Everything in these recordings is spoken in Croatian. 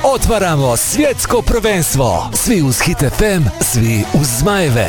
Otvaramo svjetsko prvenstvo. Svi uz Hit FM, svi uz Zmajeve.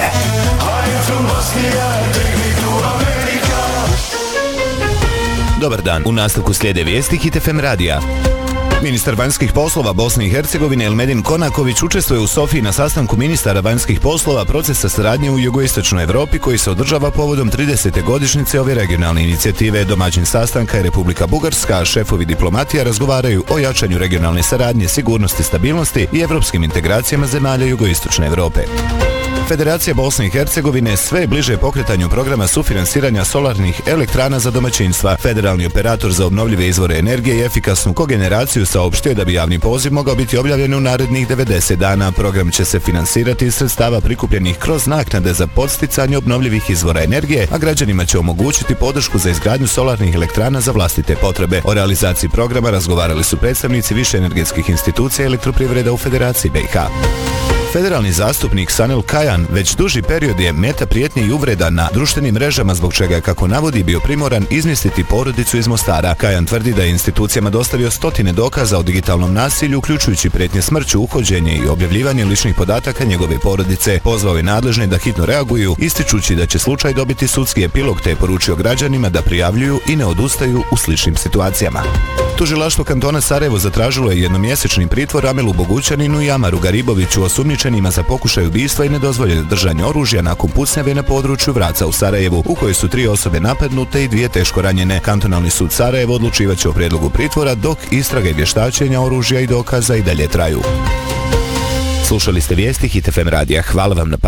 Dobar dan, u nastavku slijede vijesti Hit FM radija. Ministar vanjskih poslova Bosne i Hercegovine Elmedin Konaković učestvuje u Sofiji na sastanku ministara vanjskih poslova procesa saradnje u jugoistočnoj Evropi koji se održava povodom 30. godišnjice ove regionalne inicijative. Domaćin sastanka je Republika Bugarska, a šefovi diplomatija razgovaraju o jačanju regionalne saradnje, sigurnosti, stabilnosti i evropskim integracijama zemalja jugoistočne Evrope. Federacija Bosne i Hercegovine sve je bliže pokretanju programa sufinansiranja solarnih elektrana za domaćinstva. Federalni operator za obnovljive izvore energije i efikasnu kogeneraciju saopštio da bi javni poziv mogao biti objavljen u narednih 90 dana. Program će se finansirati iz sredstava prikupljenih kroz naknade za podsticanje obnovljivih izvora energije, a građanima će omogućiti podršku za izgradnju solarnih elektrana za vlastite potrebe. O realizaciji programa razgovarali su predstavnici više energetskih institucija i elektroprivreda u Federaciji BiH. Federalni zastupnik Sanel Kajan već duži period je meta prijetnje i uvreda na društvenim mrežama, zbog čega je, kako navodi, bio primoran izmjestiti porodicu iz Mostara. Kajan tvrdi da je institucijama dostavio stotine dokaza o digitalnom nasilju, uključujući prijetnje smrću, uhođenje i objavljivanje ličnih podataka njegove porodice. Pozvao je nadležne da hitno reaguju, ističući da će slučaj dobiti sudski epilog, te je poručio građanima da prijavljuju i ne odustaju u sličnim situacijama. Tužilaštvo kantona Sarajevo zatražilo je jednomjesečni pritvor Amelu Bogućaninu i Amaru Gariboviću, osumnjičenima za pokušaj ubistva i nedozvoljeno držanje oružja nakon pucnjave na području Vraca u Sarajevu, u kojoj su 3 osobe napadnute i 2 teško ranjene. Kantonalni sud Sarajevo odlučivaće o prijedlogu pritvora, dok istraga i vještačenja oružja i dokaza i dalje traju. Slušali ste vijesti Hit FM radija. Hvala vam na